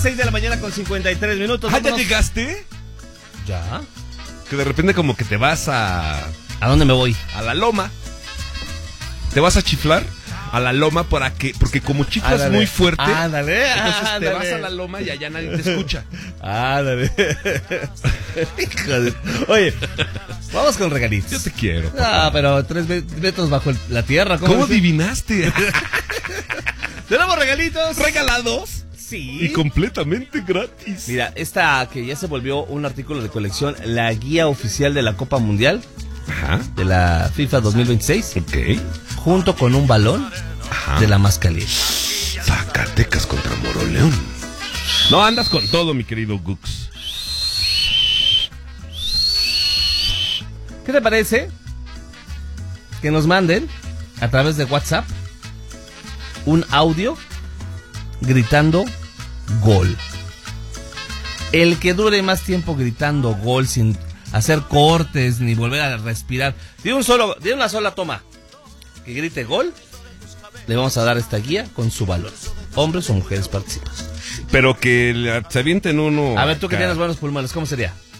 6 de la mañana con 53 minutos. ¿Ah, ya llegaste? ¿Ya? Que de repente como que te vas ¿A dónde me voy? a la loma. ¿Te vas a chiflar? A la loma porque como chiflas Ándale. muy fuerte, Ándale, entonces te ándale. vas a la loma y allá nadie te escucha. Ándale. Hijo de... Oye, vamos con regalitos. Yo te quiero, papá. Pero 3 metros bajo la tierra. ¿Cómo es? adivinaste? ¿Tenemos regalitos? ¿Regalados? Sí. Y completamente gratis. Mira, esta que ya se volvió un artículo de colección, la guía oficial de la Copa Mundial Ajá. de la FIFA 2026, Ok. junto con un balón de la más caliente. Zacatecas contra Moroleón. No andas con todo, mi querido Gux. ¿Qué te parece que nos manden a través de WhatsApp un audio gritando gol? El que dure más tiempo gritando gol sin hacer cortes ni volver a respirar, de una sola toma, que grite gol, le vamos a dar esta guía con su balón. Hombres o mujeres participan. Pero que se avienten uno. A ver, tú que acá. tienes buenos pulmones, ¿cómo sería?